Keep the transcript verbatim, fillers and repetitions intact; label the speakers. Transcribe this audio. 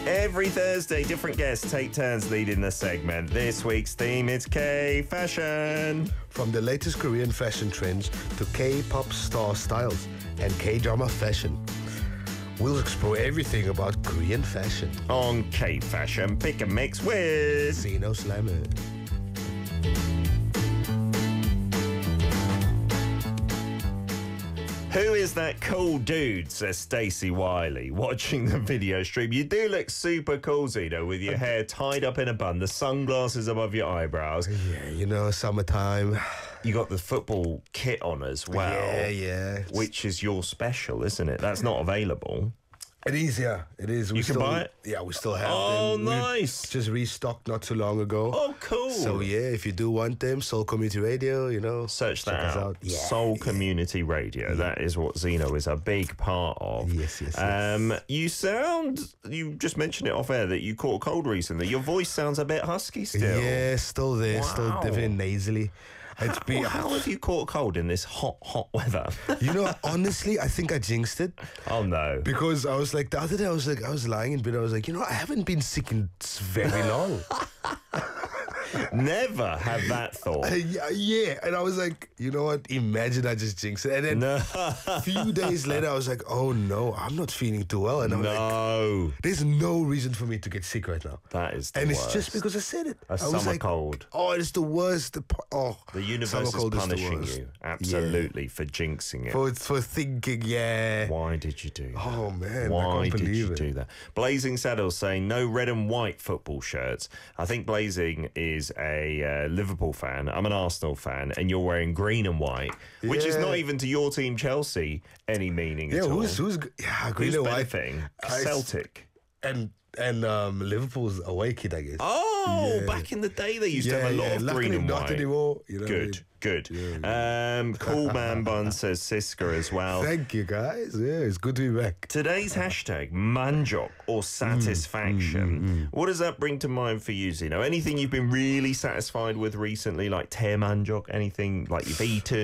Speaker 1: Every Thursday, different guests take turns leading the segment. This week's theme is K-fashion.
Speaker 2: From the latest Korean fashion trends to K-pop star styles and K-drama fashion, we'll explore everything about Korean fashion.
Speaker 1: On K-fashion, pick a mix with
Speaker 2: Zeno Slammer.
Speaker 1: Who is that cool dude, says Stacey Wiley, watching the video stream. You do look super cool, Zeno, with your hair tied up in a bun, the sunglasses above your eyebrows.
Speaker 2: Yeah, you know, summertime.
Speaker 1: You got the football kit on as well.
Speaker 2: Yeah, yeah.
Speaker 1: Which is your special, isn't it? That's not available.
Speaker 2: It is, yeah. It is. We
Speaker 1: You can
Speaker 2: still,
Speaker 1: buy it?
Speaker 2: Yeah, we still have
Speaker 1: Oh,
Speaker 2: them. We
Speaker 1: nice.
Speaker 2: just restocked not too long ago.
Speaker 1: Oh, cool.
Speaker 2: So, yeah, if you do want them, Soul Community Radio, you know.
Speaker 1: Search that
Speaker 2: check us
Speaker 1: out.
Speaker 2: out. Yeah,
Speaker 1: Soul
Speaker 2: yeah.
Speaker 1: Community Radio. That is what Zeno is a big part of.
Speaker 2: Yes, yes, yes.
Speaker 1: Um, you sound, you just mentioned it off air that you caught a cold recently. Your voice sounds a bit husky still.
Speaker 2: Yeah, still there,
Speaker 1: Wow.
Speaker 2: still definitely nasally. It's
Speaker 1: How,
Speaker 2: been,
Speaker 1: how have you caught a cold in this hot, hot weather?
Speaker 2: you know, honestly, I think I jinxed it.
Speaker 1: Oh, no.
Speaker 2: Because I was like, the other day, I was like, I was lying in bed. I was like, you know, I haven't been sick in s- very long.
Speaker 1: Never have that thought.
Speaker 2: Uh, yeah, yeah. And I was like, you know what? Imagine I just jinxed it. And then
Speaker 1: No.
Speaker 2: a few days later, I was like, oh no, I'm not feeling too well. And I'm like,
Speaker 1: No.
Speaker 2: there's no reason for me to get sick right now.
Speaker 1: That is the
Speaker 2: And
Speaker 1: worst.
Speaker 2: it's just because I said it.
Speaker 1: A
Speaker 2: I
Speaker 1: summer
Speaker 2: was like,
Speaker 1: cold.
Speaker 2: oh, it's the worst. The, po- oh,
Speaker 1: The universe
Speaker 2: summer
Speaker 1: is
Speaker 2: cold the
Speaker 1: punishing
Speaker 2: worst.
Speaker 1: you. Absolutely, for jinxing it.
Speaker 2: For, for thinking, yeah.
Speaker 1: Why did you do that?
Speaker 2: Oh, man, I
Speaker 1: Why
Speaker 2: can't
Speaker 1: did
Speaker 2: believe
Speaker 1: you
Speaker 2: it.
Speaker 1: do that? Blazing Saddles saying no red and white football shirts. I think Blazing is a uh, Liverpool fan. I'm an Arsenal fan, and you're wearing green and white, which is
Speaker 2: Yeah.
Speaker 1: not even to your team Chelsea any meaning
Speaker 2: Yeah,
Speaker 1: at all.
Speaker 2: who's, who's, g- yeah, green
Speaker 1: Who's
Speaker 2: and white.
Speaker 1: benefiting?
Speaker 2: I-
Speaker 1: Celtic.
Speaker 2: And, and um, Liverpool's away kit, I guess.
Speaker 1: Oh,
Speaker 2: Yeah.
Speaker 1: back in the day, they used to
Speaker 2: Yeah,
Speaker 1: have a lot
Speaker 2: yeah,
Speaker 1: of
Speaker 2: luckily
Speaker 1: green and
Speaker 2: not
Speaker 1: white.
Speaker 2: anymore, you know,
Speaker 1: good,
Speaker 2: it-
Speaker 1: good.
Speaker 2: Yeah,
Speaker 1: Um, cool Man Bun says Siska as well.
Speaker 2: Thank you, guys. Yeah, it's good to be back.
Speaker 1: Today's hashtag, manjok or satisfaction. What does that bring to mind for you, Zeno? Anything you've been really satisfied with recently, like tear manjok? Anything like you've eaten?